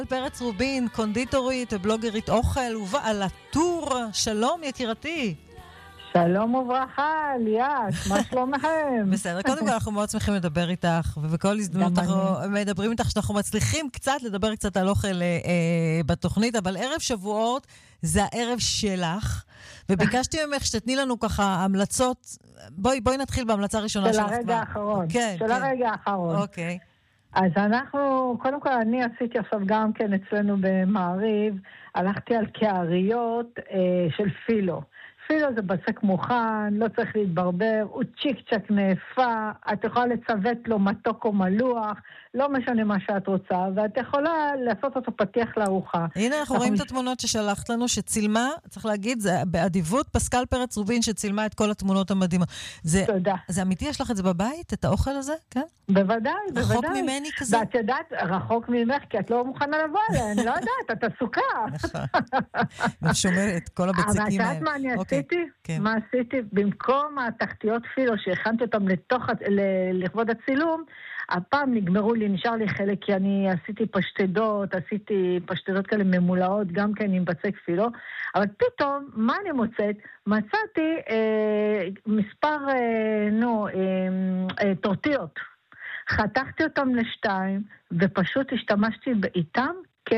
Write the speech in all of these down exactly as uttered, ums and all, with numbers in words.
פרץ רובין, קונדיטורית ובלוגרית אוכל, ובעל הטור. שלום יקירתי. שלום וברכה, ליאת, מה שלומכם? בסדר, קודם כל אנחנו מאוד שמחים לדבר איתך, ובכל הזדמנות אנחנו מדברים איתך שאנחנו מצליחים קצת לדבר קצת על אוכל אה, בתוכנית, אבל ערב שבועות זה הערב שלך, וביקשתי ממך שתתני לנו ככה המלצות, בואי, בואי נתחיל בהמלצה הראשונה שלך. של הרגע האחרון. כן, של כן. הרגע האחרון. אוקיי. אז אנחנו, קודם כל אני עשיתי עכשיו גם כן אצלנו במעריב, הלכתי על קעריות אה, של פילו. פילו זה בצק מוכן, לא צריך להתברבר, הוא צ'יק צ'ק נאפה, את יכולה לצוות לו מתוק או מלוח, לא משנה מה שאת רוצה, ואת יכולה לעשות אותו פתיח לארוחה. הנה אנחנו רואים את התמונות ששלחת לנו, שצילמה, צריך להגיד, זה באדיבות פסקל פרץ רובין שצילמה את כל התמונות המדהימות. תודה. זה אמיתי, יש לך את זה בבית, את האוכל הזה? כן? בוודאי, בוודאי. רחוק ממני כזה? ואת יודעת, רחוק ממך, כי את לא מוכנה לבוא עליה, אני לא יודעת, את עסוקה. נכון. שומרת כל הבצקים האלה. אבל את מה אני עשיתי? מה עשיתי? במקום התחתיות פילו שהכנתי אותם לכבוד הצילום, הפעם נגמרו לי, נשאר לי חלק, כי אני עשיתי פשטדות, עשיתי פשטדות כאלה ממולאות, גם כן עם בצק פילו, אבל פתאום, מה אני מוצאת? מצאתי אה, מספר, אה, נו, אה, אה, טורטיות. חתכתי אותם לשתיים, ופשוט השתמשתי איתם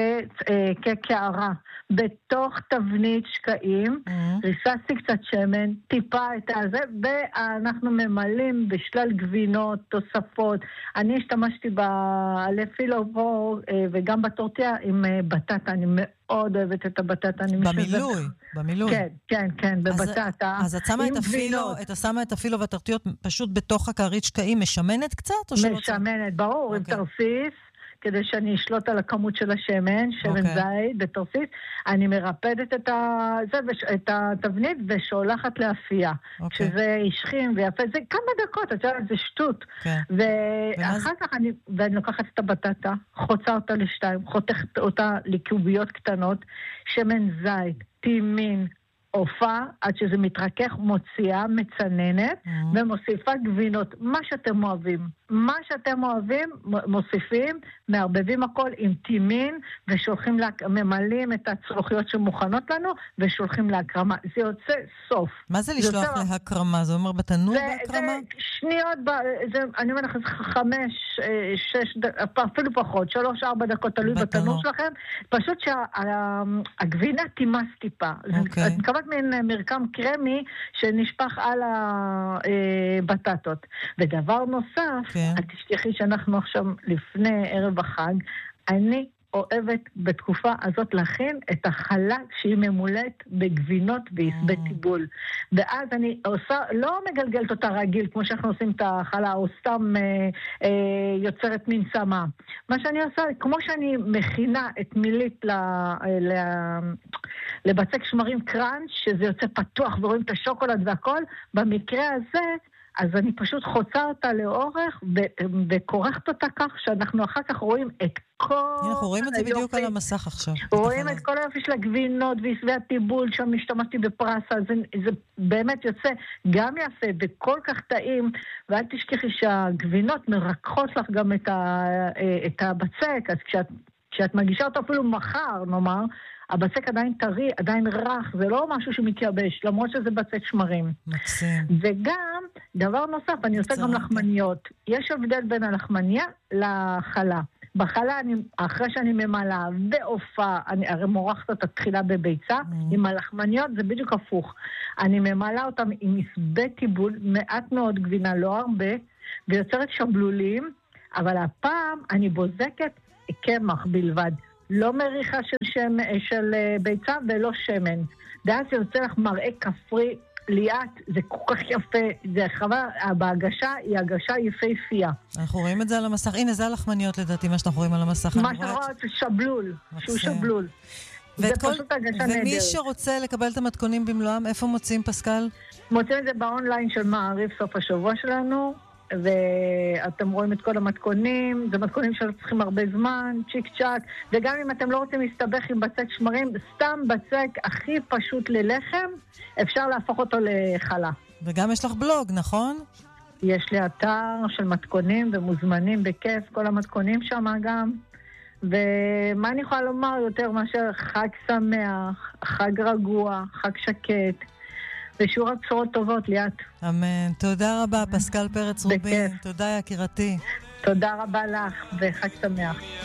כקערה. בתוך תבנית שקעים, ריססתי קצת שמן, טיפה את הזה, ואנחנו ממלאים בשלל גבינות, תוספות. אני השתמשתי לפילו פה, וגם בטורטיה עם בטטה, אני מאוד אוהבת את הבטטה. במילוי, במילוי. כן, כן, כן, בבטטה. אז את שמה את הפילו, את שמה את הפילו והטורטיות פשוט בתוך הכרית שקעים, משמנת קצת? משמנת, ברור, עם תרסיס. כדי שאני אשלוט על הכמות של השמן, שמן okay. זית בתרסיס, אני מרפדת את, ה... זה, את התבנית ושולחת לאפייה. Okay. שזה ישכים ויפה, זה כמה דקות, את יודעת, זה שטות. Okay. ואחר כך אני, ואני לוקחת את הבטטה, חוצה אותה לשתיים, חותכת אותה לקוביות קטנות, שמן זית, טימין, עופה, עד שזה מתרכך, מוציאה, מצננת, mm-hmm. ומוסיפה גבינות, מה שאתם אוהבים. מה שאתם אוהבים, מוסיפים, מערבבים הכל עם טימין, ושולחים, לה, ממלאים את הצרוכיות שמוכנות לנו, ושולחים להקרמה. זה יוצא סוף. מה זה לשלוח זה להקרמה? זה אומר בתנור זה, בהקרמה? זה שניות, זה, אני אומר לך, חמש, שש, אפילו פחות, שלוש, ארבע דקות, תלוי בתנור, בתנור שלכם. פשוט שהגבינה שה, תימס טיפה. אוקיי. את מקווה מין מרקם קרמי שנשפך על הבטטות. ודבר נוסף, כן. אל תשתכחי שאנחנו עכשיו לפני ערב החג, אני אוהבת בתקופה הזאת להכין את החלה שהיא ממולאת בגבינות ועשבי טיבול. ואז אני עושה, לא מגלגלת אותה רגיל, כמו שאנחנו עושים את החלה, או סתם אה, אה, יוצרת מין סמה. מה שאני עושה, כמו שאני מכינה את מילית ל, ל, לבצק שמרים קראנץ', שזה יוצא פתוח ורואים את השוקולד והכל, במקרה הזה, אז אני פשוט חוצה אותה לאורך וקורחת אותה כך שאנחנו אחר כך רואים את כל... אנחנו רואים את זה בדיוק על המסך עכשיו. רואים את כל היופי של הגבינות ועשבי הטיבול, שם השתמשתי בפרסה, זה, זה באמת יוצא גם יפה וכל כך טעים, ואל תשכחי שהגבינות מרככות לך גם את, ה, את הבצק, אז כשאת, כשאת מגישה אותו אפילו מחר, נאמר, הבצק עדיין טרי, עדיין רך, זה לא משהו שמתייבש, למרות שזה בצק שמרים. מקסים. וגם, דבר נוסף, אני עושה גם לחמניות. יש הבדל בין הלחמניה לחלה. בחלה, אני, אחרי שאני ממלאה ועופה, אני הרי מורחת אותה תחילה בביצה, mm. עם הלחמניות זה בדיוק הפוך. אני ממלאה אותם עם מסבי טיבול, מעט מאוד גבינה, לא הרבה, ויוצרת שבלולים, אבל הפעם אני בוזקת קמח בלבד. לא מריחה של, שם, של ביצה ולא שמן. ואז זה יוצא לך מראה כפרי, ליאת, זה כל כך יפה, זה חווה, בהגשה היא הגשה יפהפייה. אנחנו רואים את זה על המסך, הנה זה הלחמניות לדעתי, מה שאנחנו רואים על המסך. מה שאנחנו רואים זה שבלול, שהוא שבלול. זה פשוט הגשה נהדרת. ומי שרוצה לקבל את המתכונים במלואם, איפה מוצאים פסקל? מוצאים את זה באונליין של מעריב סוף השבוע שלנו, ואתם רואים את כל המתכונים, זה מתכונים שלא צריכים הרבה זמן, צ'יק צ'ק, וגם אם אתם לא רוצים להסתבך עם בצק שמרים, סתם בצק הכי פשוט ללחם, אפשר להפוך אותו לחלה. וגם יש לך בלוג, נכון? יש לי אתר של מתכונים ומוזמנים בכיף, כל המתכונים שם גם, ומה אני יכולה לומר יותר מאשר חג שמח, חג רגוע, חג שקט, ושיעור הבשורות טובות, ליאת. אמן. תודה רבה, פסקל פרץ רובין. תודה, יקירתי. תודה רבה לך, וחג שמח.